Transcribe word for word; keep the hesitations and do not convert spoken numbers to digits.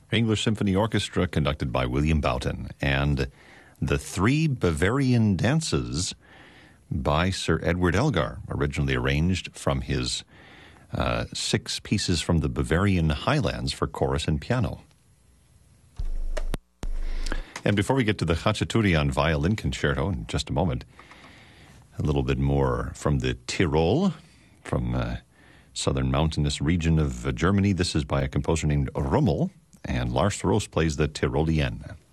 English Symphony Orchestra, conducted by William Boughton, and The Three Bavarian Dances by Sir Edward Elgar, originally arranged from his uh, Six Pieces from the Bavarian Highlands for chorus and piano. And before we get to the Khachaturian violin concerto in just a moment, a little bit more from the Tyrol, from uh, southern mountainous region of uh, Germany. This is by a composer named Rummel, and Lars Roos plays the Tyrolienne.